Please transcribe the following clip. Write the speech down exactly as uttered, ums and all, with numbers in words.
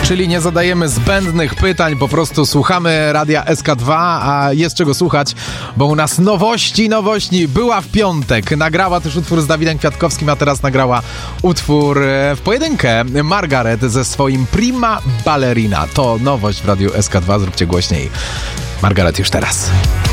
Czyli nie zadajemy zbędnych pytań, po prostu słuchamy Radia S K dwa, a jest czego słuchać, bo u nas nowości, nowości. Była w piątek, nagrała też utwór z Dawidem Kwiatkowskim, a teraz nagrała utwór w pojedynkę Margaret ze swoim Prima Ballerina. To nowość w Radiu S K dwa, zróbcie głośniej. Margaret już teraz.